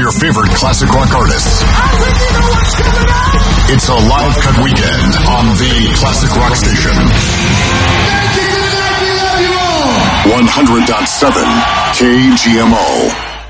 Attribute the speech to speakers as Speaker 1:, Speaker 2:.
Speaker 1: your favorite classic rock artists. It's a live cut weekend on the Classic Rock Station. 100.7 KGMO.